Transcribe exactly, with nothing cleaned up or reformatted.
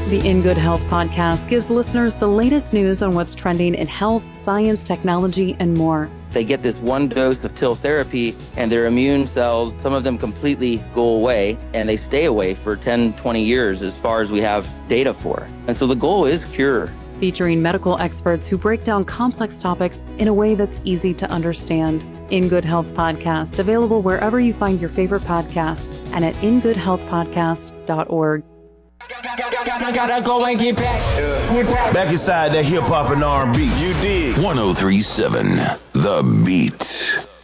The In Good Health podcast gives listeners the latest news on what's trending in health, science, technology, and more. They get this one dose of TIL therapy and their immune cells, some of them completely go away, and they stay away for ten, twenty years as far as we have data for. And so the goal is cure. Featuring medical experts who break down complex topics in a way that's easy to understand. In Good Health podcast, available wherever you find your favorite podcast and at in good health podcast dot org. Gotta go and get back. Yeah. Back inside that hip hop and R and B. You dig. one oh three point seven The Beat.